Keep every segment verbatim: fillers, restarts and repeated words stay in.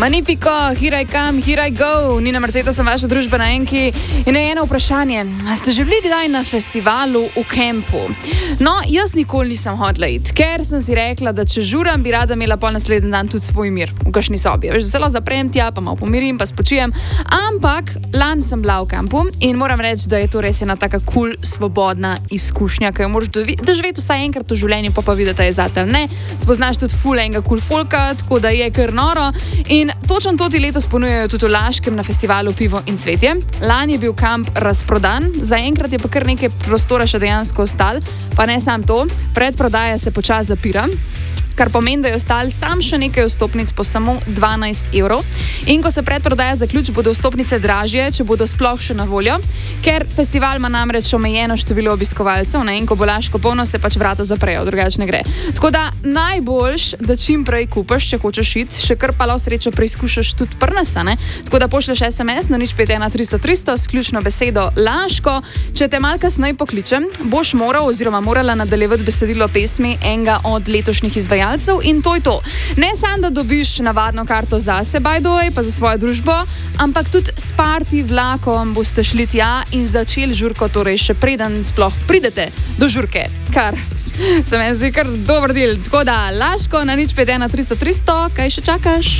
Magnifico, here I come, here I go. Nina Marceta, sem vaša družbena enki. In eno vprašanje, a ste že bili kdaj na festivalu v kampu? No, jaz nikoli nisem hodila iti, ker sem si rekla, da če žuram, bi rada imela pol naslednji dan tudi svoj mir v kakšni sobi. Veš, zelo zaprem tja, pa malo pomirim, pa spočijem. Ampak lani sem bila v kampu in moram reči, da je to res ena taka kul, cool, svobodna izkušnja, ki jo moraš doživeti vsaj enkrat v življenju, pa pa videti, da je zate ali ne. Spoznaš tudi ful enega kul cool folka, tako da je kar noro. In točno to ti letos ponujajo tudi v Laškem na festivalu Pivo in cvetje. Lani je bil kamp razprodan, zaenkrat je pa kar nekaj prostora še dejansko ostalo, pa ne samo to, predprodaja se počasi zapira, kar pomeni, da je ostalo sam še nekaj vstopnic po samo dvanajst evrov. In ko se predprodaja zaključi, bodo vstopnice dražje, če bodo sploh še na voljo, ker festival ima namreč omejeno število obiskovalcev, ne? In ko bo Laško polno, se pač vrata zaprejo, drugače ne gre. Tako da najboljš, da čim prej kupaš, če hočeš iti, še kar pa lo srečo preizkušaš tudi pri nas, ne? Tako da pošlješ es em es na nič pet ena tristo tristo s ključno besedo Laško. Če te malo kasneje pokličem, boš moral oziroma morala nadaljevati besedilo pesmi enega od letošnjih izvajalcev. In to je to. Ne samo, da dobiš navadno karto zase, by the way, pa za svojo družbo, ampak tudi s party vlakom boste šli tja in začeli žurko, torej še preden sploh pridete do žurke. Kar se meni zdi kar dober del. Tako da Laško na nič pet ena tristo tristo, kaj še čakaš?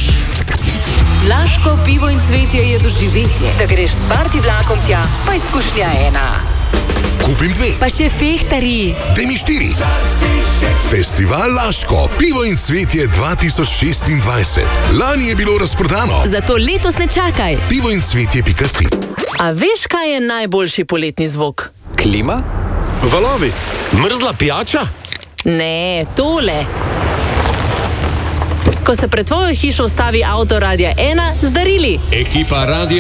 Laško pivo in cvetje je doživetje. Da greš s party vlakom tja, pa izkušnja ena. Kupim dve. Pa še fehtari. Daj mi štiri. Festival Laško, pivo in cvetje dva tisoč šestindvajset. Lani je bilo razprodano. Zato letos ne čakaj. pivo in cvetje pika si. A veš, kaj je najboljši poletni zvok? Klima? Valovi? Mrzla pijača? Ne, tole. Ko se pred tvojo hišo ustavi avto Radia ena z darili. Ekipa Radia